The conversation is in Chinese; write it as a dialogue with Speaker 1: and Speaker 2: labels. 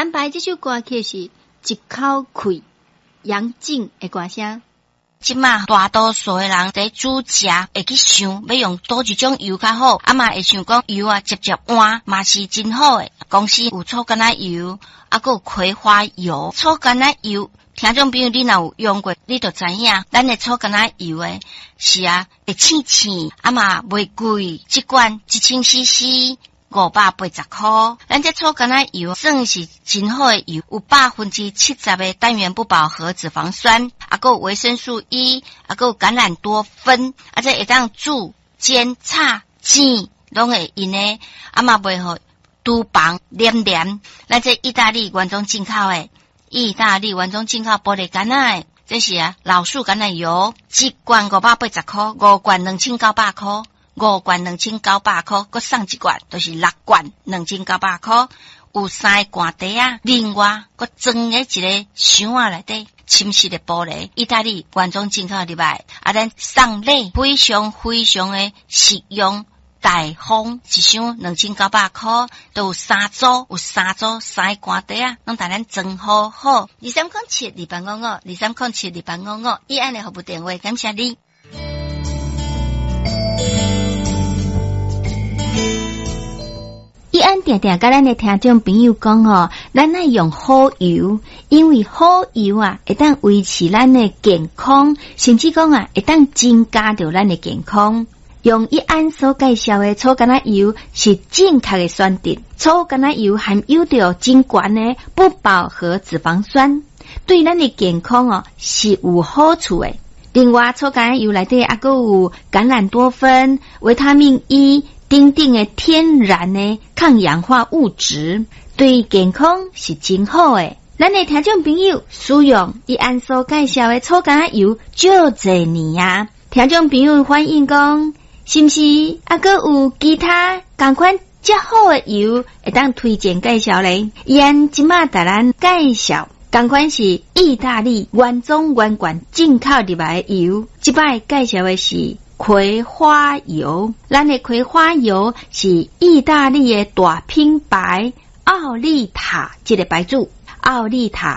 Speaker 1: 安排这首歌曲是一口气杨静的歌声。
Speaker 2: 即马大多数的人在煮食会去想要用倒一种油较好，嘛会想讲油直接换嘛是真好诶。公司有醋橄榄油，还有葵花油。醋橄榄油，听众朋友你若有用过，你就知影，咱的醋橄榄油诶是会青青，嘛袂贵，一罐1000cc。580块，咱这醋橄榄油算是真好的油，有70%的单元不饱和脂肪酸，还有维生素 E， 还有橄榄多酚，这会当煮、煎、炒、煎，拢会用的，嘛袂好厨房黏黏。咱这意大利原装进口的，玻璃橄榄的，这是老树橄榄油，一罐580块，5罐2900块。5罐2900块，搁送一罐，就是6罐2900块。有3个罐底另外搁装在一个箱内底，深色的玻璃，意大利原装进口入来。咱送礼非常的实用大方，一箱2900块，都有3组3个罐底拢带咱装好好。23072855，23072855，以安的服务电话，感谢你。
Speaker 1: 伊安定定甲咱的听众朋友讲咱爱用好油，因为好油会当维持咱的健康，甚至讲会当增加到咱的健康。用伊安所介绍的醋橄榄油是正确的选择。醋橄榄油含有着真高的不饱和脂肪酸，对咱的健康是有好处的。另外，醋橄榄油内底还有橄榄多酚、维他命 E。等等的天然的抗氧化物质，对健康是真好的。咱的听众朋友使用伊安所介绍的醋橄榄油就侪年听众朋友反映讲，是不是还有其他同款较好的油会当推荐介绍咧？伊安即马带咱介绍，同款是意大利原装原罐进口入来的油，即摆介绍的是葵花油。咱的葵花油是意大利的大品牌奥利塔这个牌子，奥利塔